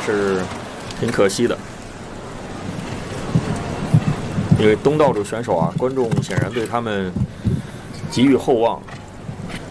是挺可惜的。因为东道主选手啊，观众显然对他们寄予厚望。